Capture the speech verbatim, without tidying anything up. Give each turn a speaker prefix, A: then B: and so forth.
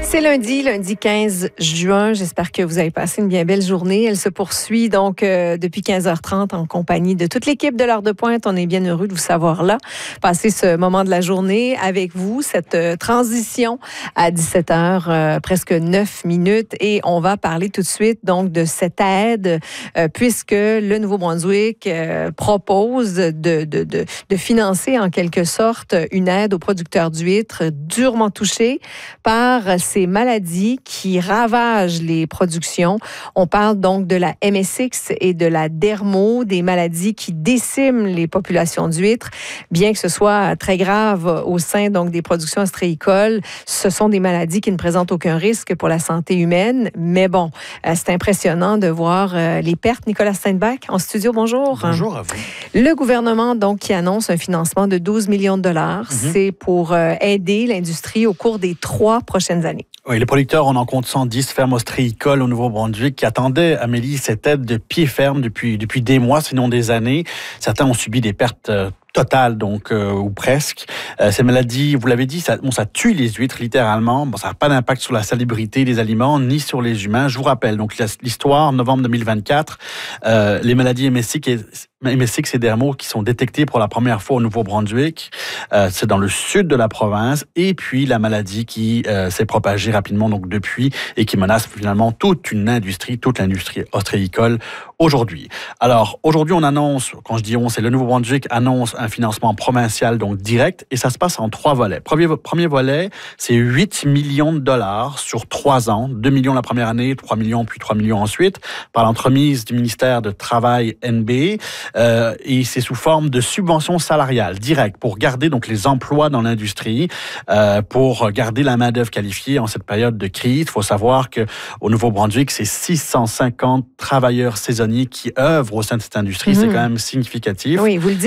A: C'est lundi, lundi quinze juin. J'espère que vous avez passé une bien belle journée. Elle se poursuit donc euh, depuis quinze heures trente en compagnie de toute l'équipe de l'heure de pointe. On est bien heureux de vous savoir là. Passer ce moment de la journée avec vous, cette euh, transition à dix-sept heures, euh, presque neuf minutes. Et on va parler tout de suite donc de cette aide euh, puisque le Nouveau-Brunswick euh, propose de, de, de, de financer en quelque sorte une aide aux producteurs d'huîtres durement touchés par ces maladies qui ravagent les productions. On parle donc de la M S X et de la dermo, des maladies qui déciment les populations d'huîtres. Bien que ce soit très grave au sein donc des productions ostréicoles, ce sont des maladies qui ne présentent aucun risque pour la santé humaine. Mais bon, c'est impressionnant de voir les pertes. Nicolas Steinbach, en studio, bonjour.
B: Bonjour à vous.
A: Le gouvernement donc qui annonce un financement de douze millions de dollars, mm-hmm. c'est pour aider l'industrie au cours des trois prochaines années.
B: Oui, les producteurs, on en compte cent dix fermes ostréicoles au Nouveau-Brunswick qui attendaient, Amélie, cette aide de pied ferme depuis, depuis des mois, sinon des années. Certains ont subi des pertes euh, totales, donc, euh, ou presque. Euh, ces maladies, vous l'avez dit, ça, bon, ça tue les huîtres, littéralement. Bon, ça n'a pas d'impact sur la salubrité des aliments, ni sur les humains. Je vous rappelle, donc, l'histoire, novembre deux mille vingt-quatre, euh, les maladies M S X et M S X et dermo qui sont détectées pour la première fois au Nouveau-Brunswick. Euh, c'est dans le sud de la province. Et puis, la maladie qui euh, s'est propagée rapidement donc depuis et qui menace finalement toute une industrie, toute l'industrie ostréicole aujourd'hui. Alors, aujourd'hui, on annonce, quand je dis on, c'est le Nouveau-Brunswick annonce un financement provincial donc direct et ça se passe en trois volets. Premier, premier volet, c'est huit millions de dollars sur trois ans. deux millions la première année, trois millions, puis trois millions ensuite, par l'entremise du ministère de Travail N B. Euh, et c'est sous forme de subventions salariales directes pour garder donc les emplois dans l'industrie, euh, pour garder la main-d'œuvre qualifiée en cette période de crise. Il faut savoir que au Nouveau-Brunswick, c'est six cent cinquante travailleurs saisonniers qui œuvrent au sein de cette industrie. Mmh. C'est quand même significatif.
A: Oui, vous le dites.